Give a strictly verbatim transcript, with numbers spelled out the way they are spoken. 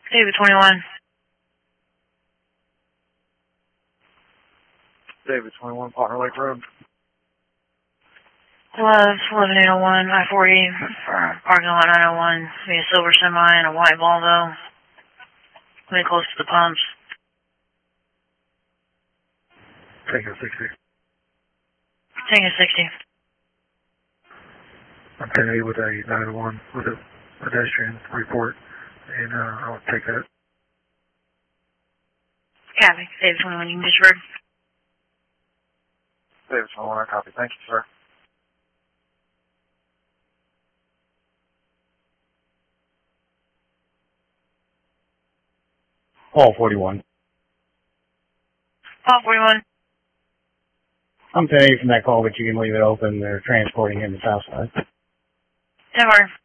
David twenty-one. David twenty-one, Partner Lake Road. Love, eleven eight oh one, I forty, for parking lot nine oh one, be a silver semi and a white Volvo. Really close to the pumps. Tango sixty. Tango sixty. I'm ten eight with a nine oh one with a pedestrian report, and uh, I'll take that. Copy. David twenty-one, you can disregard. David twenty-one, I copy. Thank you, sir. Paul forty-one. Paul forty-one. I'm ten eight from that call, but you can leave it open. They're transporting him to Southside. ten four.